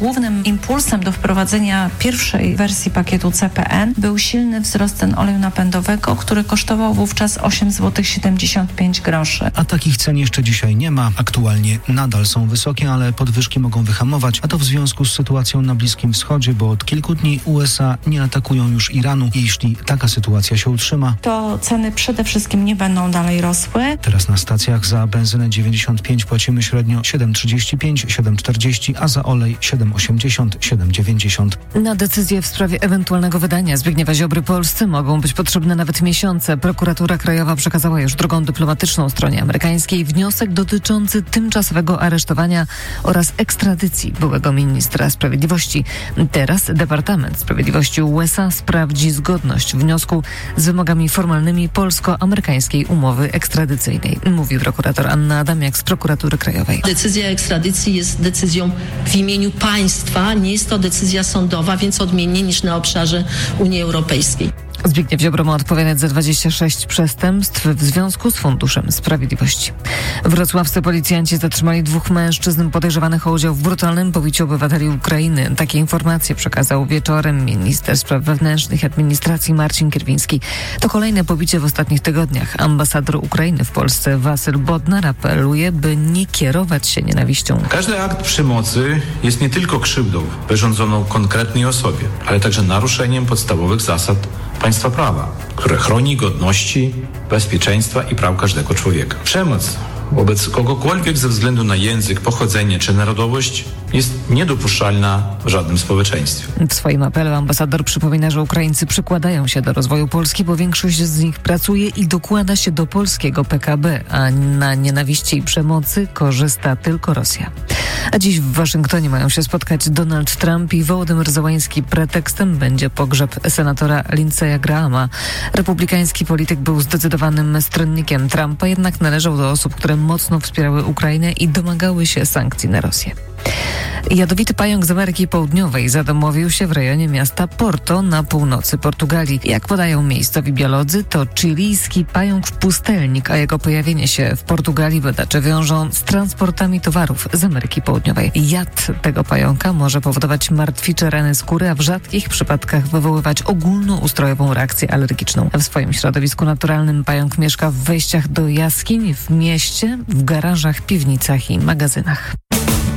głównym impulsem do wprowadzenia pierwszej wersji pakietu CPN był silny wzrost cen oleju napędowego, który kosztował wówczas 8,75 zł. A takich cen jeszcze dzisiaj nie ma. Aktualnie nadal są wysokie, ale podwyżki mogą wyhamować, a to w związku z sytuacją na Bliskim Wschodzie, bo od kilku dni USA nie atakują już Iranu. Jeśli taka sytuacja się utrzyma, to ceny przede wszystkim nie będą dalej rosły. Teraz na stacjach za benzynę 95 płacimy średnio 7,35, 7,40, a za olej 7,80, 7,90. Na decyzję w sprawie ewentualnego wydania Zbigniewa Ziobry Polsce mogą być potrzebne nawet miesiące. Prokuratura Krajowa przekazała już drogą dyplomatyczną stronie amerykańskiej wniosek dotyczący tymczasowego aresztowania oraz ekstradycji byłego ministra sprawiedliwości. Teraz Departament Sprawiedliwości USA sprawdzi zgodność wniosku z wymogami formalnymi polsko-amerykańskiej umowy ekstradycyjnej, mówi prokurator Anna Adamiak z Prokuratury Krajowej. Decyzja ekstradycji jest decyzją w imieniu państwa, nie jest to decyzja sądowa, więc odmiennie niż na obszarze Unii Europejskiej. Zbigniew Ziobro ma odpowiadać za 26 przestępstw w związku z Funduszem Sprawiedliwości. Wrocławscy policjanci zatrzymali 2 mężczyzn podejrzewanych o udział w brutalnym pobiciu obywateli Ukrainy. Takie informacje przekazał wieczorem minister spraw wewnętrznych i administracji Marcin Kierwiński. To kolejne pobicie w ostatnich tygodniach. Ambasador Ukrainy w Polsce Wasyl Bodnar apeluje, by nie kierować się nienawiścią. Każdy akt przemocy jest nie tylko krzywdą wyrządzoną konkretnej osobie, ale także naruszeniem podstawowych zasad państwa prawa, które chroni godności, bezpieczeństwa i praw każdego człowieka. Przemoc wobec kogokolwiek ze względu na język, pochodzenie czy narodowość jest niedopuszczalna w żadnym społeczeństwie. W swoim apelu ambasador przypomina, że Ukraińcy przykładają się do rozwoju Polski, bo większość z nich pracuje i dokłada się do polskiego PKB, a na nienawiści i przemocy korzysta tylko Rosja. A dziś w Waszyngtonie mają się spotkać Donald Trump i Wołodymyr Zełański. Pretekstem będzie pogrzeb senatora Lindsey'a Grahama. Republikański polityk był zdecydowanym stronnikiem Trumpa, jednak należał do osób, które mocno wspierały Ukrainę i domagały się sankcji na Rosję. Jadowity pająk z Ameryki Południowej zadomowił się w rejonie miasta Porto na północy Portugalii. Jak podają miejscowi biolodzy, to chilijski pająk-pustelnik, a jego pojawienie się w Portugalii badacze wiążą z transportami towarów z Ameryki Południowej. Jad tego pająka może powodować martwicze rany skóry, a w rzadkich przypadkach wywoływać ogólnoustrojową reakcję alergiczną. W swoim środowisku naturalnym pająk mieszka w wejściach do jaskiń, w mieście, w garażach, piwnicach i magazynach.